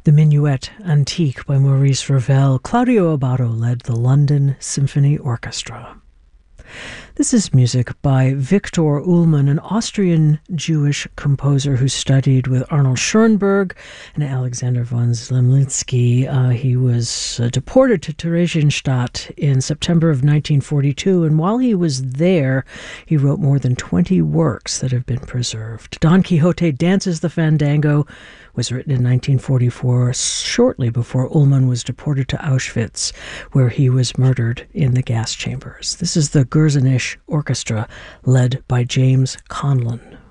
The Minuet Antique by Maurice Ravel. Claudio Abbado led the London Symphony Orchestra. This is music by Viktor Ullmann, an Austrian Jewish composer who studied with Arnold Schoenberg and Alexander von Zemlinsky. He was deported to Theresienstadt in September of 1942, and while he was there, he wrote more than 20 works that have been preserved. Don Quixote Dances the Fandango was written in 1944, shortly before Ullmann was deported to Auschwitz, where he was murdered in the gas chambers. This is the Gürzenich Orchestra, led by James Conlon.